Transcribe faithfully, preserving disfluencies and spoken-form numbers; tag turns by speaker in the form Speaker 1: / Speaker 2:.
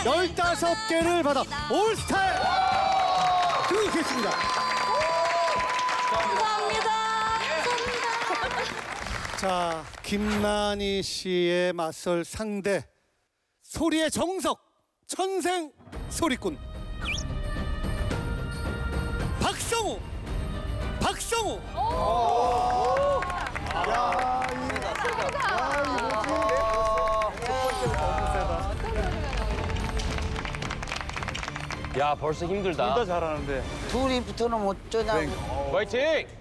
Speaker 1: 열다섯 개를 받아 올스타에 등극했습니다.
Speaker 2: 감사합니다.
Speaker 1: 자, 김난희 씨의 맞설 상대 소리의 정석 천생 소리꾼 박성우. 박성우.
Speaker 3: 야 벌써 힘들다.
Speaker 4: 잘하는데.
Speaker 5: 둘이 붙어는 어쩌냐고.
Speaker 3: 화이팅!